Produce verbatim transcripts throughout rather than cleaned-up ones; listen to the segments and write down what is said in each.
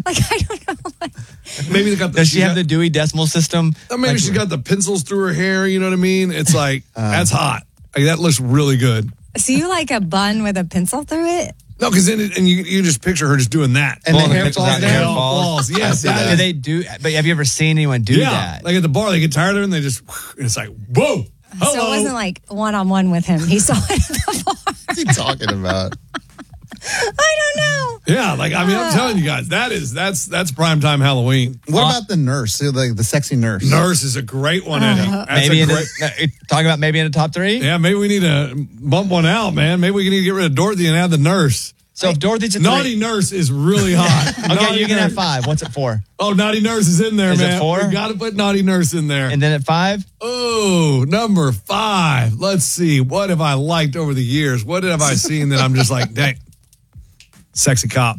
Like, I don't know. Like, maybe they got the, Does she have got, the Dewey Decimal System? Or maybe like, she's got the pencils through her hair. You know what I mean? It's like, Uh, that's hot. Like, that looks really good. so you like a bun with a pencil through it? No, because then it, and you you just picture her just doing that. And the Pulling hair pencils falls out, the down. hair It falls. falls. Yes, I see that Do is- they do? But have you ever seen anyone do yeah, that? like at the bar, they get tired of her and they just, and it's like, whoa, hello. So it wasn't like one-on-one with him. He saw it at the bar. What's he talking about? I don't know. Yeah, like, I mean, I'm telling you guys, that is, that's, that's primetime Halloween. What about the nurse? So the, the sexy nurse. Nurse is a great one, Eddie. That's maybe a in great, the, talking about maybe in the top three. yeah, maybe we need to bump one out, man. Maybe we need to get rid of Dorothy and add the nurse. So if Dorothy's a Naughty three, nurse is really hot. okay, Naughty you can nurse. have five. What's it for? Oh, naughty nurse is in there, Is it man. four? We got to put naughty nurse in there. And then at five, Oh, number five. Let's see. What have I liked over the years? What have I seen that I'm just like, dang, sexy cop.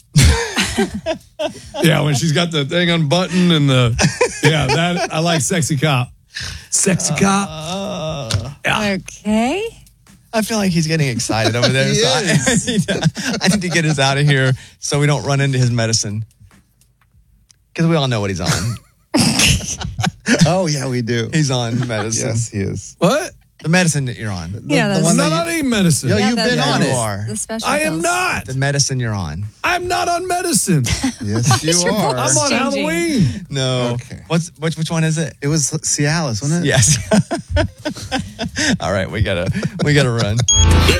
Yeah, when she's got the thing unbuttoned and the, yeah, that I like sexy cop. Sexy cop. Uh, Yeah. Okay. I feel like he's getting excited over there. He so I, is. I, need to, I need to get us out of here so we don't run into his medicine. Because we all know what he's on. Oh, yeah, we do. He's on medicine. Yes, he is. What? The medicine that you're on. Yeah, the that's- one I'm that not on any medicine. Yo, Yeah, you've the- been the- on You it. are. The special I am pills. not. The medicine you're on. I'm not on medicine. Yes, you your are. I'm on Changing. Halloween. No. Okay. What's which which one is it? It was Cialis, wasn't it? Yes. All right, we gotta we gotta run.